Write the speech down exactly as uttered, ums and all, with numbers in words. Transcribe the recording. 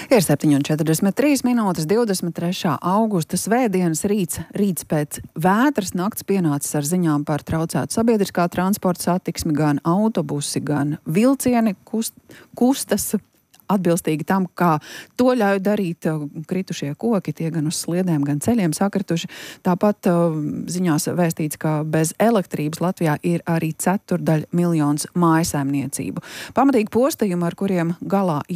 Ir septiņi un četrdesmit trīs minūtes, divdesmit trešā augusta svētdienas rīts, rīts pēc vētras, nakts pienācis ar ziņām par traucētu sabiedriskā transporta satiksmi, gan autobusi, gan vilcieni kust, kustas atbilstīgi tam, kā to ļauj darīt kritušie koki, tie gan uz sliedēm, gan ceļiem sakrituši. Tāpat ziņās vēstīts, ka bez elektrības Latvijā ir arī ceturdaļ miljons mājsaimniecību. Pamatīgi postījumi, ar kuriem galā